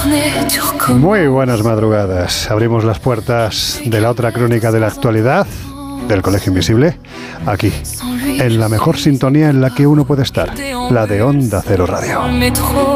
Muy buenas madrugadas. Abrimos las puertas de la otra crónica de la actualidad del Colegio Invisible, aquí, en la mejor sintonía en la que uno puede estar, la de Onda Cero Radio.